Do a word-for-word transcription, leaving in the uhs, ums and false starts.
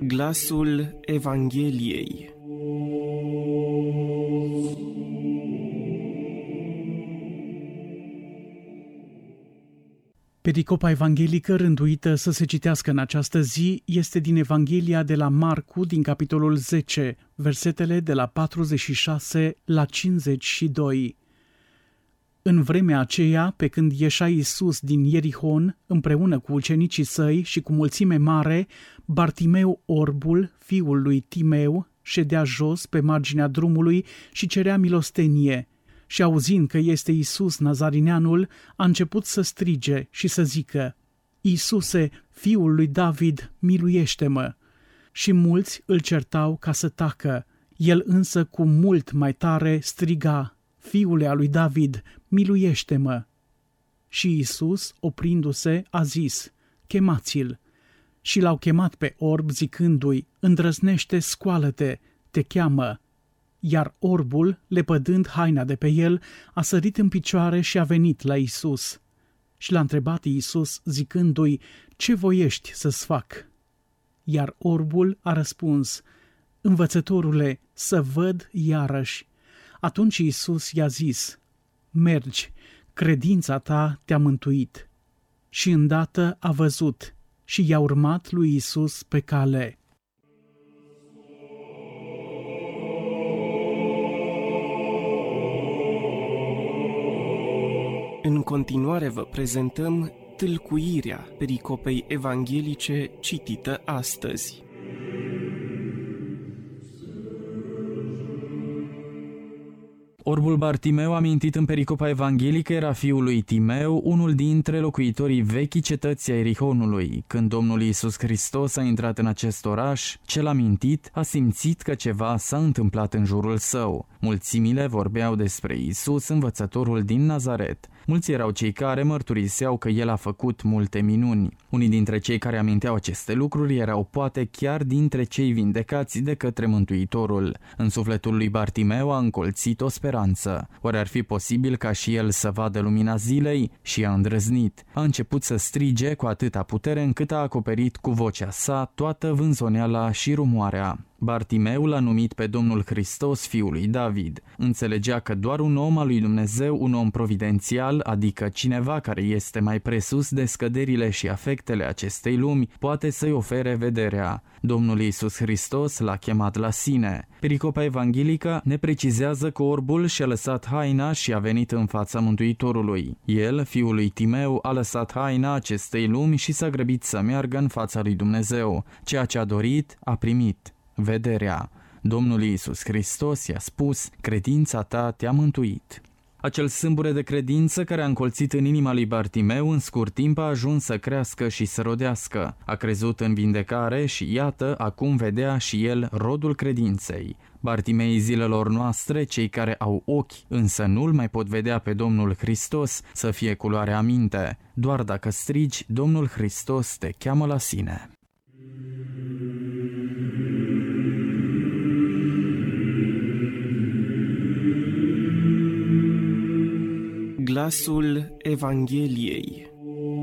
Glasul Evangheliei. Pericopa evanghelică rânduită să se citească în această zi este din Evanghelia de la Marcu, din capitolul zece, versetele de la patruzeci și șase la cincizeci și doi. În vremea aceea, pe când ieșea Iisus din Ierihon, împreună cu ucenicii săi și cu mulțime mare, Bartimeu orbul, fiul lui Timeu, ședea jos pe marginea drumului și cerea milostenie. Și auzind că este Iisus Nazarineanul, a început să strige și să zică: Iisuse, fiul lui David, miluiește-mă! Și mulți îl certau ca să tacă. El însă cu mult mai tare striga: Fiule al lui David, miluiește-mă! Și Iisus, oprindu-se, a zis: Chemați-l! Și l-au chemat pe orb zicându-i: Îndrăznește, scoală-te, te cheamă! Iar orbul, lepădând haina de pe el, a sărit în picioare și a venit la Iisus. Și l-a întrebat Iisus zicându-i: Ce voiești să-ți fac? Iar orbul a răspuns: Învățătorule, să văd iarăși. Atunci Iisus i-a zis: Mergi, credința ta te-a mântuit. Și îndată a văzut și i-a urmat lui Iisus pe cale. În continuare vă prezentăm tâlcuirea pericopei evanghelice citită astăzi. Orbul Bartimeu, amintit în pericopa evanghelică, era fiul lui Timeu, unul dintre locuitorii vechii cetății a Ierihonului. Când Domnul Iisus Hristos a intrat în acest oraș, cel amintit a simțit că ceva s-a întâmplat în jurul său. Mulțimile vorbeau despre Iisus, învățătorul din Nazaret. Mulți erau cei care mărturiseau că el a făcut multe minuni. Unii dintre cei care aminteau aceste lucruri erau poate chiar dintre cei vindecați de către Mântuitorul. În sufletul lui Bartimeu a încolțit o speranță. Oare ar fi posibil ca și el să vadă lumina zilei? Și a îndrăznit. A început să strige cu atâta putere încât a acoperit cu vocea sa toată vânzoneala și rumoarea. Bartimeu l-a numit pe Domnul Hristos, fiul lui David. Înțelegea că doar un om al lui Dumnezeu, un om providențial, adică cineva care este mai presus de scăderile și afectele acestei lumi, poate să-i ofere vederea. Domnul Iisus Hristos l-a chemat la sine. Pericopa evanghelică ne precizează că orbul și-a lăsat haina și a venit în fața Mântuitorului. El, fiul lui Timeu, a lăsat haina acestei lumi și s-a grăbit să meargă în fața lui Dumnezeu. Ceea ce a dorit, a primit: vederea. Domnul Iisus Hristos i-a spus: credința ta te-a mântuit. Acel sâmbure de credință care a încolțit în inima lui Bartimeu în scurt timp a ajuns să crească și să rodească. A crezut în vindecare și iată, acum vedea și el rodul credinței. Bartimeii zilelor noastre, cei care au ochi, însă nu-l mai pot vedea pe Domnul Hristos, să fie cu luarea minte. Doar dacă strigi, Domnul Hristos te cheamă la sine. Glasul Evangheliei.